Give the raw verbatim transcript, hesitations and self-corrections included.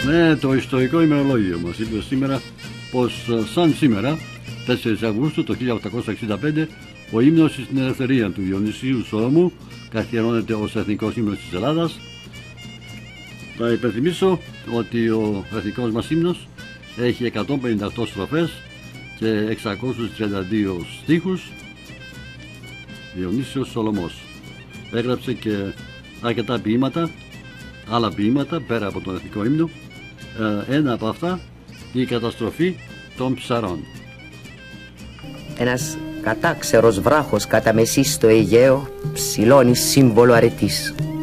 Ναι, το ιστορικό ημερολόγιο μας είπε σήμερα πως σαν σήμερα, τέσσερις Αυγούστου το χίλια οκτακόσια εξήντα πέντε, ο ύμνος στην ελευθερία του Διονυσίου Σολομού καθιερώνεται ως εθνικός ύμνος της Ελλάδας. Θα υπενθυμίσω ότι ο εθνικός μας ύμνος έχει εκατόν πενήντα οκτώ στροφές και εξακόσιους τριάντα δύο στίχους. Διονύσιος Σολομός έγραψε και αρκετά ποίηματα, άλλα ποίηματα πέρα από τον εθνικό ύμνο. Ένα από αυτά, η καταστροφή των ψαρών. Ένας κατάξερος βράχος κατά μεσής στο Αιγαίο ψηλώνει σύμβολο αρετής.